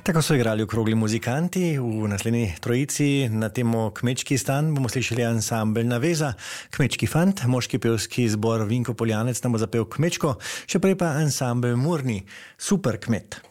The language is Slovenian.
Tako so igrali okrogli muzikanti. V naslednji trojici na temo Kmečki stan bomo slišali ansambel Naveza, Kmečki fant, moški pevski zbor Vinko Poljanec nam bo zapel Kmečko, še prej pa ansambel Murni, Super kmet.